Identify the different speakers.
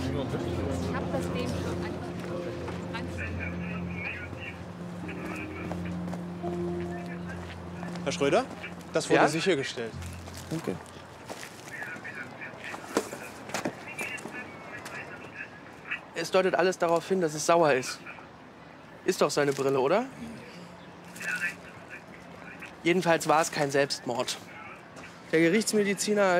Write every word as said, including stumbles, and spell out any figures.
Speaker 1: Ich hab das dem schon an.
Speaker 2: Herr Schröder, das wurde
Speaker 3: Ja?
Speaker 2: sichergestellt.
Speaker 3: Okay. Es deutet alles darauf hin, dass es Sauer ist. Ist doch seine Brille, oder? Jedenfalls war es kein Selbstmord. Der Gerichtsmediziner